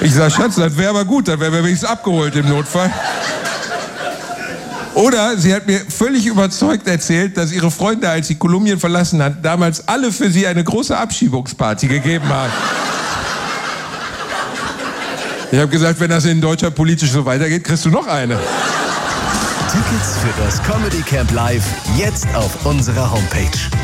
Ich sag, Schatz, das wäre aber gut, dann wären wir wenigstens abgeholt im Notfall. Oder sie hat mir völlig überzeugt erzählt, dass ihre Freunde, als sie Kolumbien verlassen hat, damals alle für sie eine große Abschiebungsparty gegeben haben. Ich habe gesagt, wenn das in Deutschland politisch so weitergeht, kriegst du noch eine. Tickets für das Comedy Camp Live jetzt auf unserer Homepage.